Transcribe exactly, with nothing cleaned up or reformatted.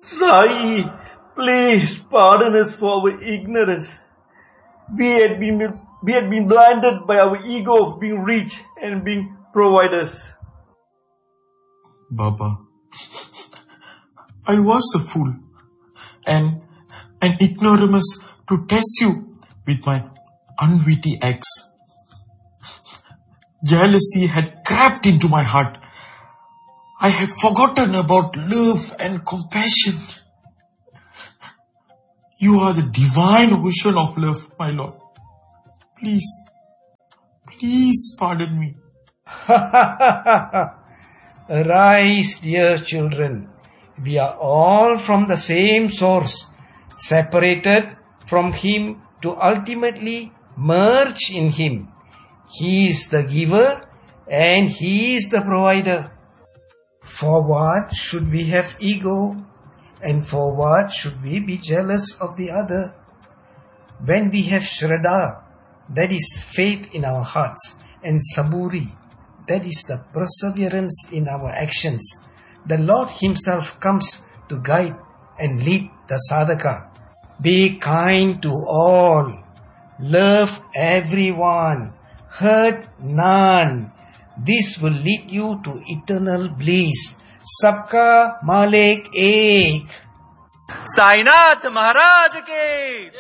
Sai, please pardon us for our ignorance. We had been we had been blinded by our ego of being rich and being providers. Baba, I was a fool and an ignoramus to test you with my unwitty acts. Jealousy had crept into my heart. I had forgotten about love and compassion. You are the divine ocean of love, my Lord. Please, please pardon me. Arise, dear children. We are all from the same source, separated from Him to ultimately merge in Him. He is the giver and He is the provider. For what should we have ego? And for what should we be jealous of the other? When we have Shraddha, that is faith in our hearts, and Saburi, that is the perseverance in our actions, the Lord Himself comes to guide and lead the sadhaka. Be kind to all, love everyone, hurt none. This will lead you to eternal bliss. Sabka Malik Ek. Sainath महाराज के